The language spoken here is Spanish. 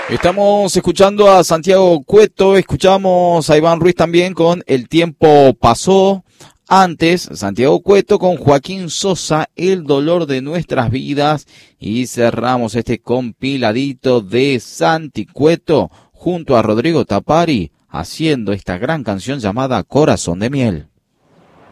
Estamos escuchando a Santiago Cueto, escuchamos a Iván Ruiz también con El tiempo pasó. Antes, Santiago Cueto con Joaquín Sosa, El dolor de nuestras vidas. Y cerramos este compiladito de Santi Cueto junto a Rodrigo Tapari, haciendo esta gran canción llamada Corazón de Miel.